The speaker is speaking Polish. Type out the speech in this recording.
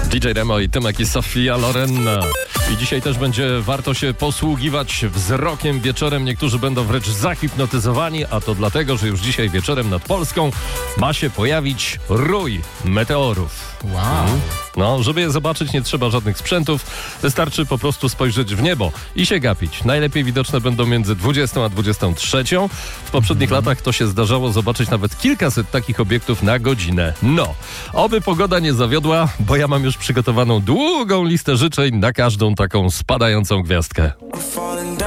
DJ Remo i Tymek i Sofia Loren. I dzisiaj też będzie warto się posługiwać wzrokiem wieczorem. Niektórzy będą wręcz zahipnotyzowani, a to dlatego, że już dzisiaj wieczorem nad Polską ma się pojawić rój meteorów. Wow. No, żeby je zobaczyć, nie trzeba żadnych sprzętów. Wystarczy po prostu spojrzeć w niebo i się gapić. Najlepiej widoczne będą między 20 a 23. W poprzednich latach to się zdarzało zobaczyć nawet kilkaset takich obiektów na godzinę. No, oby pogoda nie zawiodła, bo ja mam już przygotowaną długą listę życzeń na każdą taką spadającą gwiazdkę.